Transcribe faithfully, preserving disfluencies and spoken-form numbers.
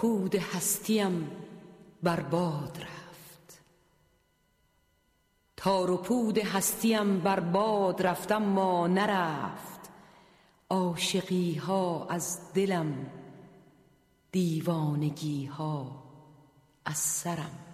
پود هستیم بر باد رفت، تار و پود هستیم بر باد رفت، اما نرفت عاشقی ها از دلم، دیوانگی ها از سرم.